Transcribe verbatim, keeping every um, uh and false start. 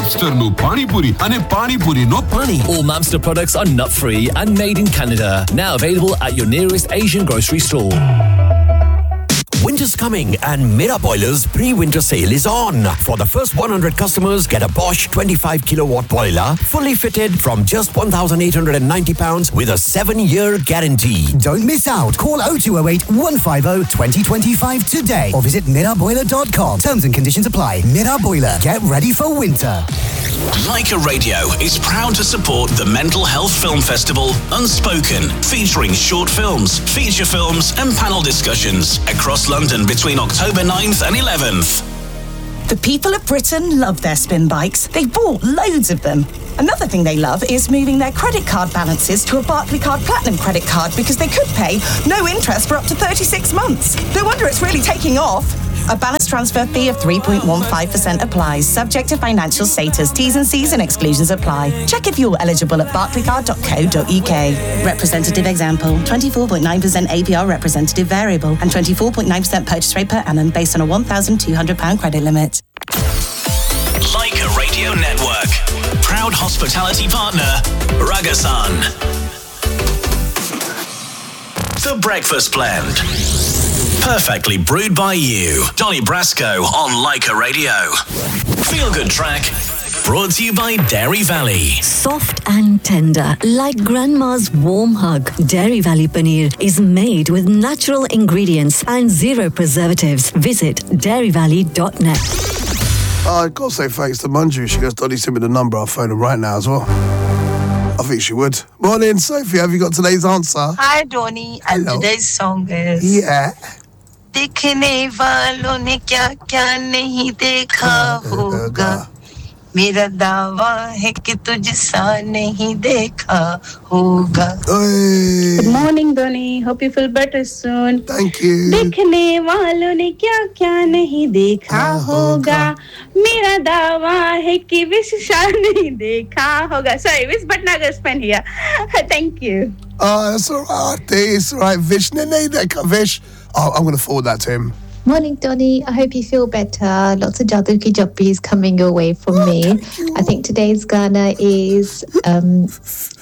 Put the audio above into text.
Mamsterનું પાણીપુરી અને પાણીપુરીનો પાણી. All Mamster products are nut-free and made in Canada. Now available at your nearest Asian grocery store. Winter's coming and Mira Boiler's pre-winter sale is on. For the first one hundred customers, get a Bosch twenty-five kilowatt boiler, fully fitted from just one thousand eight hundred ninety pounds with a seven-year guarantee. Don't miss out. Call oh two oh eight, one five oh, two oh two five today or visit mira boiler dot com. Terms and conditions apply. Mira Boiler. Get ready for winter. Leica Radio is proud to support the Mental Health Film Festival Unspoken, featuring short films, feature films and panel discussions across London between October ninth and eleventh. The people of Britain love their spin bikes. They bought loads of them. Another thing they love is moving their credit card balances to a Barclaycard Platinum credit card because they could pay no interest for up to thirty-six months. No wonder it's really taking off. A balance transfer fee of three point one five percent applies, subject to financial status. T's and C's and exclusions apply. Check if you're eligible at barclaycard dot co dot uk. Representative example, twenty-four point nine percent A P R representative variable and twenty-four point nine percent purchase rate per annum based on a one thousand two hundred pounds credit limit. Leica Radio Network. Proud hospitality partner, Ragasan. The Breakfast Blend. Perfectly brewed by you. Donny Brasco on Leica Radio. Feel Good Track. Brought to you by Dairy Valley. Soft and tender, like grandma's warm hug. Dairy Valley Paneer is made with natural ingredients and zero preservatives. Visit dairy valley dot net. Oh, I've got to say thanks to Manju. She goes, Donny, send me the number. I'll phone her right now as well. I think she would. Morning, Sophie. Have you got today's answer? Hi, Donny. And Hello. today's song is... Yeah. दिखने वालों ने क्या क्या नहीं देखा होगा मेरा दावा है कि तुझसा नहीं देखा होगा. Good morning, Donny. Hope you feel better soon. Thank you. देखने वालों ने क्या क्या नहीं देखा होगा मेरा दावा है कि विश्सा नहीं देखा होगा. Sorry, Vish Bhatnagar spent here. Thank you. Oh, that's all right. It's all right. Vish, ne nahi dekha. Vish. Oh, I'm going to forward that to him. Morning, Donny. I hope you feel better. Lots of jadoo ki jappis coming your way from oh, me. I think today's Ghana is um,